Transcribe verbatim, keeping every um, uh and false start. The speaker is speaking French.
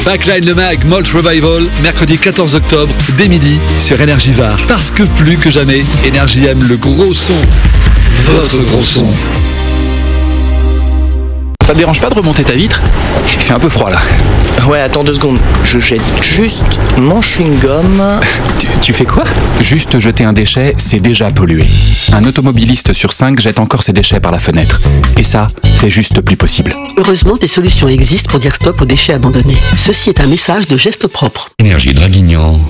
Backline le mag, Malt Revival, mercredi quatorze octobre, dès midi, sur Énergivore. Parce que plus que jamais, Énergie aime le gros son. Votre gros son. Ça te dérange pas de remonter ta vitre? Il fait un peu froid là. Ouais, attends deux secondes. Je jette juste mon chewing-gum. Tu, tu fais quoi? Juste jeter un déchet, c'est déjà polluer. Un automobiliste sur cinq jette encore ses déchets par la fenêtre. Et ça, c'est juste plus possible. Heureusement, des solutions existent pour dire stop aux déchets abandonnés. Ceci est un message de Gestes Propres. Énergie Draguignan.